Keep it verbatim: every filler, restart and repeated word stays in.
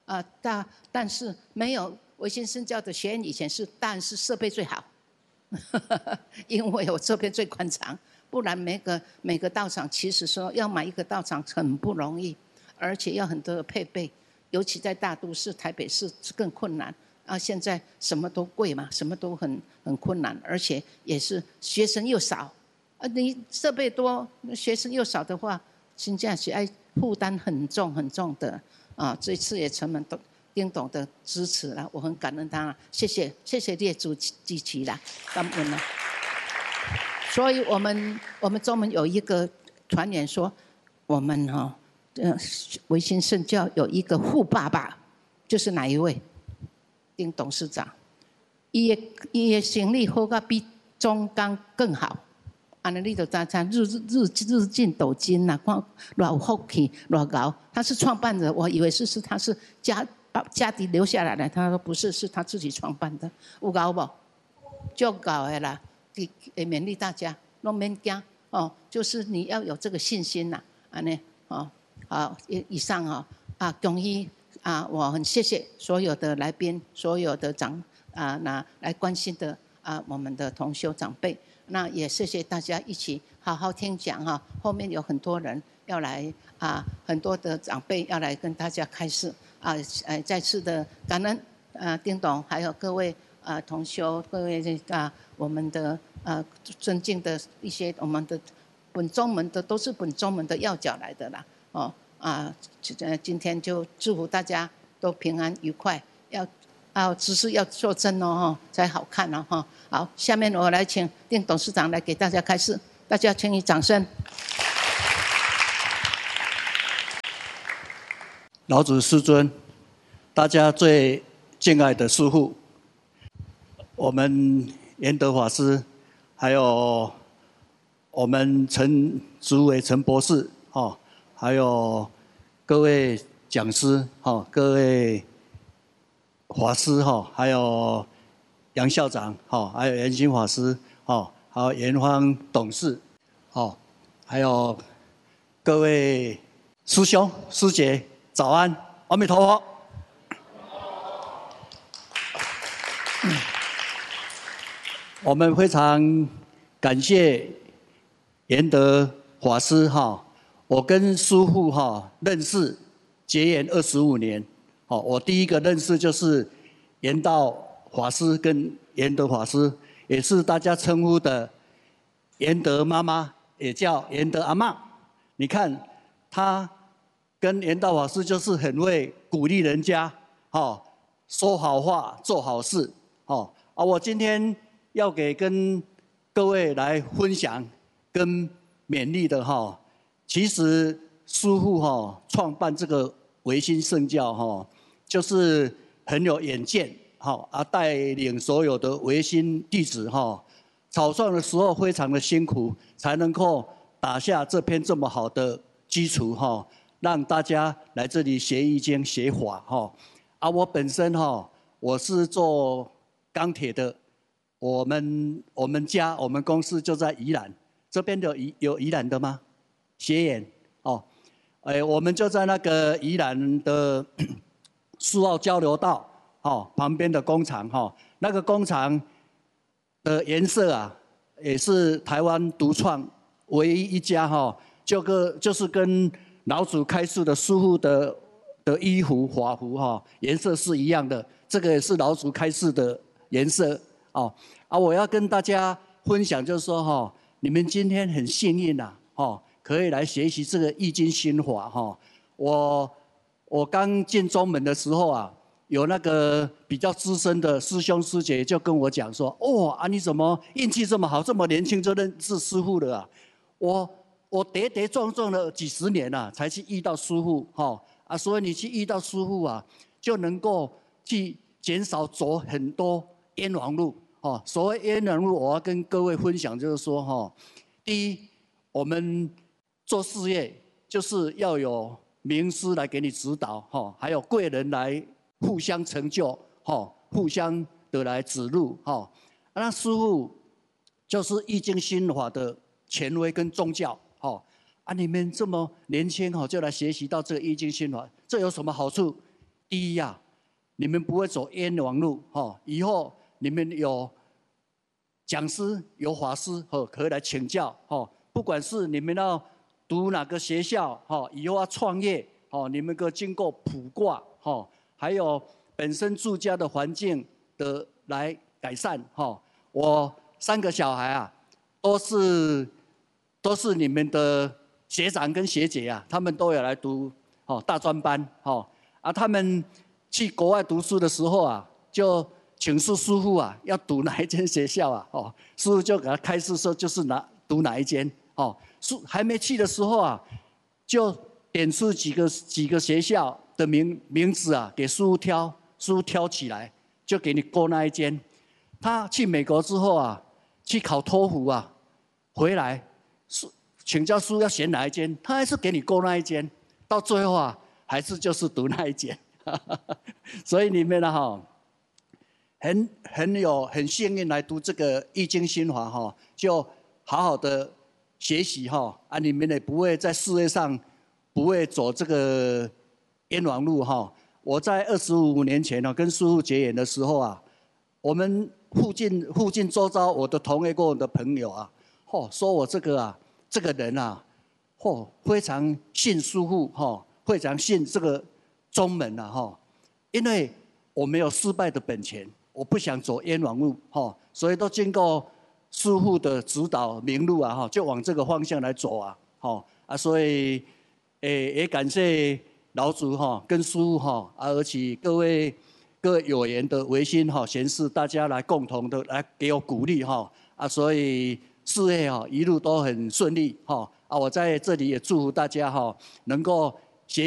啊，但但是没有维新圣教的学院以前是，但是设备最好，因为我这边最宽敞，不然每个每个道场其实说要买一个道场很不容易，而且要很多的配备，尤其在大都市台北市更困难。啊，现在什么都贵嘛，什么都很很困难，而且也是学生又少，啊，你设备多，学生又少的话，真正是爱负担很重很重的啊。这次也承蒙丁董的支持了，我很感恩他，谢谢谢谢列祖支持啦，感恩了。所以我们我们中门有一个传言说，我们哈、哦，呃，维新圣教有一个富爸爸，就是哪一位？丁董事长，伊的伊的生意好到比中钢更好，安尼你就知知日日日进斗金呐，看偌有福气，偌高。他是创办人，我以为是是他是家把家底留下来的，他说不是，是他自己创办的，有高不？就高的啦，也勉励大家，拢免惊哦，就是你要有这个信心呐，安尼哦，好，以上哦啊，恭喜。啊，我很谢谢所有的来宾，所有的长啊，那来关心的啊，我们的同修长辈，那也谢谢大家一起好好听讲哈。后面有很多人要来啊，很多的长辈要来跟大家开示啊，呃，再次的感恩啊，丁董还有各位啊同修，各位啊我们的啊尊敬的一些我们的本宗门的都是本宗门的要角来的啦，哦。啊，今天就祝福大家都平安愉快，要啊，姿势要做正哦，才好看哦哈。好，下面我来请丁董事长来给大家开示，大家请以掌声。 老子师尊，大家最敬爱的师父，我们严德法师，还有我们陈主委陈博士，哦。还有各位讲师哈，各位法师哈，还有杨校长哈，还有严新法师哈，还有严芳董事，哦，还有各位师兄师姐，早安，阿弥陀佛。我们非常感谢严德法师哈。我跟师父哈认识结缘二十五年，哦，我第一个认识就是严道法师跟严德法师，也是大家称呼的严德妈妈，也叫严德阿嬷。你看他跟严道法师就是很会鼓励人家，哦，说好话，做好事，哦啊，我今天要给跟各位来分享跟勉励的哈。其实师父哈创办这个维新圣教哈，就是很有远见哈，啊带领所有的维新弟子哈，草创的时候非常的辛苦，才能够打下这片这么好的基础哈，让大家来这里学易经学法哈。啊，我本身哈我是做钢铁的，我们我们家我们公司就在宜兰，这边有宜有宜兰的吗？学员哦，哎，我们就在那个宜兰的苏澳交流道哦旁边的工厂哈、哦，那个工厂的颜色啊，也是台湾独创唯一一家哈、哦，就个就是跟老祖开示的师父的的衣服法服哈、哦，颜色是一样的，这个也是老祖开示的颜色哦。啊，我要跟大家分享就是说哈、哦，你们今天很幸运呐、啊，哦。可以来学习这个易经心法哈。我我刚进宗门的时候啊，有那个比较资深的师兄师姐就跟我讲说：“哦啊，你怎么运气这么好，这么年轻就认识师父了啊？”我我跌跌撞撞了几十年了、啊，才去遇到师父哈啊，所以你去遇到师父啊，就能够去减少走很多冤枉路哦。所谓冤枉路，我要跟各位分享就是说哈，第一，我们做事业就是要有名师来给你指导，哈，还有贵人来互相成就，哈，互相的来指路，哈。那师父就是易经心法的权威跟宗教，哈。啊，你们这么年轻哈，就来学习到这个易经心法，这有什么好处？ 第一呀、啊，你们不会走冤枉路哈。以后你们有讲师、有法师哈，可以来请教哈。不管是你们要读哪个学校哈，以后要创业哦，你们可经过卜卦哈，还有本身住家的环境的来改善哈。我三个小孩啊，都是都是你们的学长跟学姐啊，他们都有来读哦大专班哦啊，他们去国外读书的时候啊，就请示师傅啊，要读哪一间学校啊？哦，师傅就给他开示说，就是哪读哪一间哦。书还没去的时候啊，就点出几个几个学校的名名字啊，给师傅挑，师傅挑起来，就给你勾那一间。他去美国之后啊，去考托福啊，回来请教师傅要选哪一间，他还是给你勾那一间，到最后啊，还是就是读那一间。所以你们呢哈，很很有很幸运来读这个《易经》心法哈，就好好的学习哈啊，你们也不会在事业上不会走这个冤枉路哈。我在二十五年前呢，跟师父结缘的时候啊，我们附近附近周遭我的同业跟我的朋友啊，嚯，说我这个啊这个人啊，嚯，非常信师父哈，非常信这个宗门啊哈，因为我没有失败的本钱，我不想走冤枉路哈，所以都经过师父的指导明路啊哈，就往这个方向来走啊，哈啊，所以诶也感谢老祖哈跟师父哈啊，而且各位各位有缘的维新哈贤士，大家来共同的来给我鼓励哈啊，所以事业哈一路都很顺利哈啊，我在这里也祝福大家哈能够